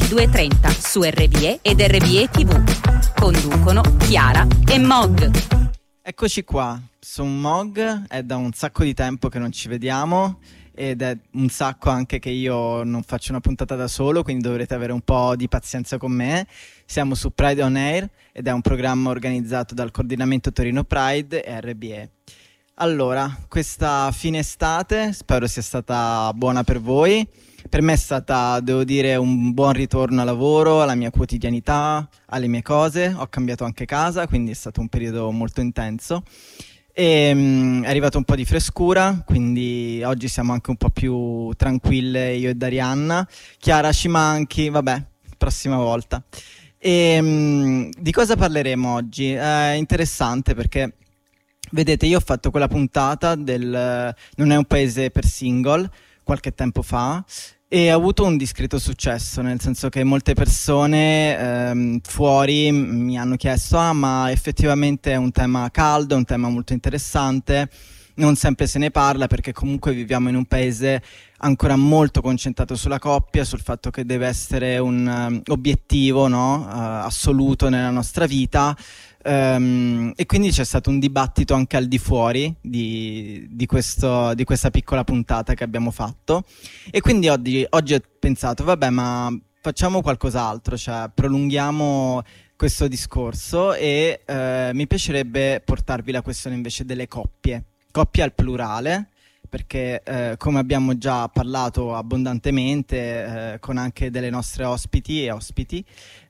22:30 su RBE ed RBE TV. Conducono Chiara e Mog. Eccoci qua, sono Mog, è da un sacco di tempo che non ci vediamo ed è un sacco anche che io non faccio una puntata da solo, quindi dovrete avere un po' di pazienza con me. Siamo su Pride on Air ed è un programma organizzato dal Coordinamento Torino Pride e RBE. Allora, questa fine estate spero sia stata buona per voi. Per me è stata, devo dire, un buon ritorno al lavoro, alla mia quotidianità, alle mie cose. Ho cambiato anche casa, quindi è stato un periodo molto intenso. E è arrivato un po' di frescura, quindi oggi siamo anche un po' più tranquille io e Darianna. Chiara, ci manchi, vabbè, prossima volta. Di cosa parleremo oggi? È interessante perché, vedete, io ho fatto quella puntata del Non è un paese per single qualche tempo fa e ha avuto un discreto successo, nel senso che molte persone fuori mi hanno chiesto ma effettivamente è un tema caldo, è un tema molto interessante, non sempre se ne parla perché comunque viviamo in un paese ancora molto concentrato sulla coppia, sul fatto che deve essere un obiettivo, no? Assoluto nella nostra vita. E quindi c'è stato un dibattito anche al di fuori di questa piccola puntata che abbiamo fatto, e quindi oggi ho pensato vabbè, ma facciamo qualcos'altro, cioè prolunghiamo questo discorso e mi piacerebbe portarvi la questione invece delle coppie al plurale, perché come abbiamo già parlato abbondantemente con anche delle nostre ospiti e ospiti,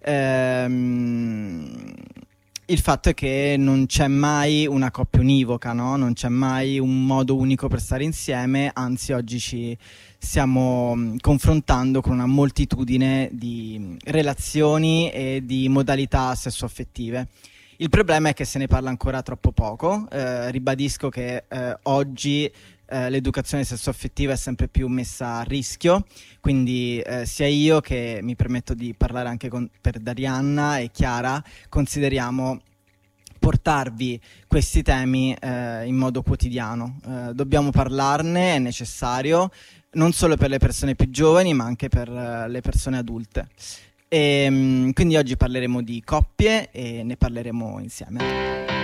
il fatto è che non c'è mai una coppia univoca, no? Non c'è mai un modo unico per stare insieme, anzi oggi ci stiamo confrontando con una moltitudine di relazioni e di modalità sessuaffettive. Il problema è che se ne parla ancora troppo poco. Ribadisco che oggi l'educazione sessuaffettiva è sempre più messa a rischio, quindi sia io, che mi permetto di parlare anche per Darianna e Chiara, consideriamo portarvi questi temi in modo quotidiano. Dobbiamo parlarne, è necessario, non solo per le persone più giovani ma anche per le persone adulte. Quindi oggi parleremo di coppie e ne parleremo insieme.